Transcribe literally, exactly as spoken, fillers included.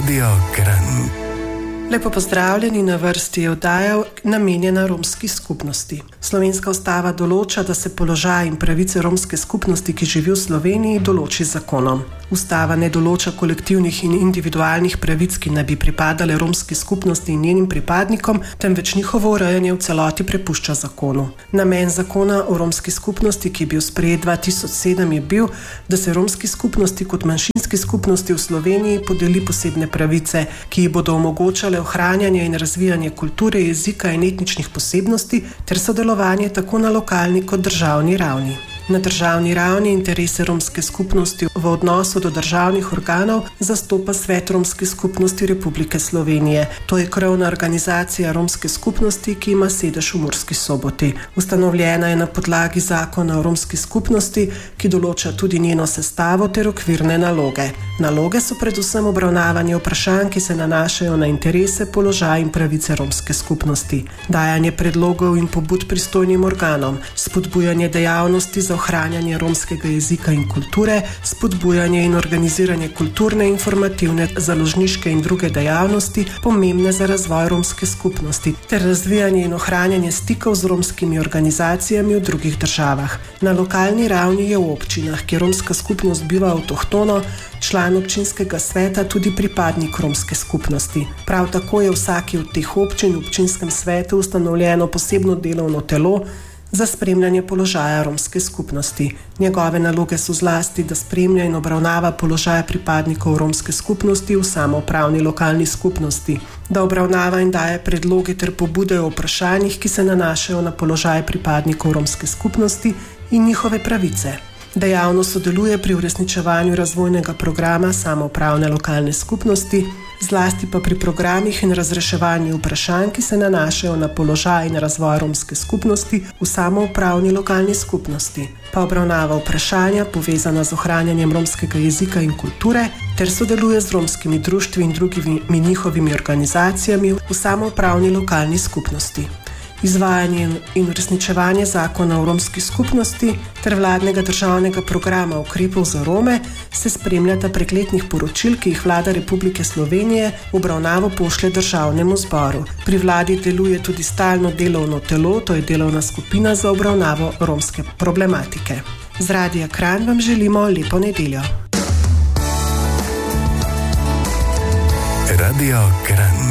Radio Kranj. Lepo pozdravljeni, na vrsti je oddaja namenjena romski skupnosti. Slovenska ustava določa, da se položaj in pravice romske skupnosti, ki živi v Sloveniji, določi z zakonom. Ustava ne določa kolektivnih in individualnih pravic, ki naj bi pripadale romski skupnosti in njenim pripadnikom, temveč njihovo urejanje v celoti prepušča zakonu. Namen zakona o romski skupnosti, ki je bil sprejet dva tisoč sedem, je bil, da se romski skupnosti kot manjšinski skupnosti v Sloveniji podeli posebne pravice, ki ji bodo omogočale ohranjanje in razvijanje kulture, jezika in etničnih posebnosti ter sodelovanje tako na lokalni kot državni ravni. Na državni ravni interese romske skupnosti v odnosu do državnih organov zastopa Svet romske skupnosti Republike Slovenije. To je krovna organizacija romske skupnosti, ki ima sedež v Murski Soboti. Ustanovljena je na podlagi zakona o romski skupnosti, ki določa tudi njeno sestavo ter okvirne naloge. Naloge so predvsem obravnavanje vprašanj, ki se nanašajo na interese, položaj in pravice romske skupnosti, dajanje predlogov in pobud pristojnim organom, spodbujanje dejavnosti za ohranjanje romskega jezika in kulture, spodbujanje in organiziranje kulturne, informativne, založniške in druge dejavnosti, pomembne za razvoj romske skupnosti, ter razvijanje in ohranjanje stikov z romskimi organizacijami v drugih državah. Na lokalni ravni je v občinah, kjer romska skupnost biva avtohtono, član občinskega sveta tudi pripadnik romske skupnosti. Prav tako je v vsaki od teh občin v občinskem svetu ustanovljeno posebno delovno telo za spremljanje položaja romske skupnosti. Njegove naloge so zlasti, da spremlja in obravnava položaja pripadnikov romske skupnosti v samoupravni lokalni skupnosti, da obravnava in daje predloge ter pobude o vprašanjih, ki se nanašajo na položaj pripadnikov romske skupnosti in njihove pravice. Dejavno sodeluje pri uresničevanju razvojnega programa samoupravne lokalne skupnosti, zlasti pa pri programih in razreševanju vprašanj, ki se nanašajo na položaj in razvoj romske skupnosti v samoupravni lokalni skupnosti, pa obravnava vprašanja povezana z ohranjanjem romskega jezika in kulture ter sodeluje z romskimi društvi in drugimi njihovimi organizacijami v samoupravni lokalni skupnosti. Izvajanje in uresničevanje zakona o romski skupnosti ter vladnega državnega programa ukrepov za Rome se spremljata prek letnih poročil, ki jih Vlada Republike Slovenije v obravnavo pošlje Državnemu zboru. Pri vladi deluje tudi stalno delovno telo, to je delovna skupina za obravnavo romske problematike. Z Radia Kranj vam želimo lepo nedeljo. Radio Kranj.